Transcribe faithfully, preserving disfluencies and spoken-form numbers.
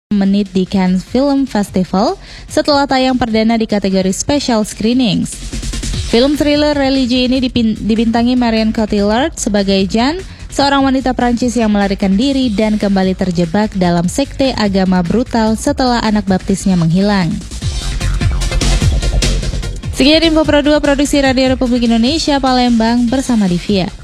menit di Cannes Film Festival setelah tayang perdana di kategori Special Screenings. Film thriller religi ini dipin- dibintangi Marion Cotillard sebagai Jeanne, seorang wanita Prancis yang melarikan diri dan kembali terjebak dalam sekte agama brutal setelah anak baptisnya menghilang. Sekian info Pro dua Produksi Radio Republik Indonesia Palembang bersama Divya.